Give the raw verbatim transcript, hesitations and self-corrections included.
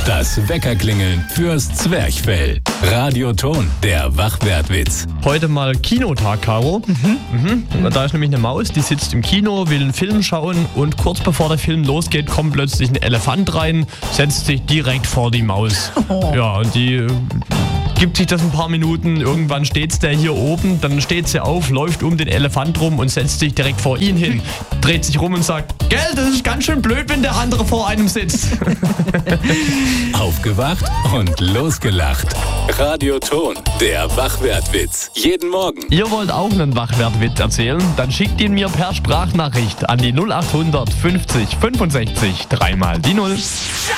Das Weckerklingeln fürs Zwerchfell. Radioton, der Wachwertwitz. Heute mal Kinotag, Caro. Mhm. Mhm. Da ist nämlich eine Maus, die sitzt im Kino, will einen Film schauen und kurz bevor der Film losgeht, kommt plötzlich ein Elefant rein, setzt sich direkt vor die Maus. Oh. Ja, und die äh, gibt sich das ein paar Minuten, irgendwann steht's der hier oben, dann steht sie auf, läuft um den Elefant rum und setzt sich direkt vor ihn hin, dreht sich rum und sagt, gell, das ist ganz schön blöd, wenn der andere vor einem sitzt. Aufgewacht und losgelacht. Radioton, der Wachwertwitz. Jeden Morgen. Ihr wollt auch einen Wachwertwitz erzählen? Dann schickt ihn mir per Sprachnachricht an die null acht hundert fünfzig fünfundsechzig dreimal die null.